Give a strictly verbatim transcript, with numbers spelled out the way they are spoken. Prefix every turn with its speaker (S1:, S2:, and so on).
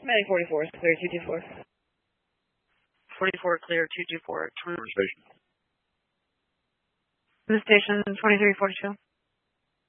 S1: Medic forty-four, clear two two four.
S2: forty-four, clear two two four.
S3: Station.
S1: The station twenty-three forty-two.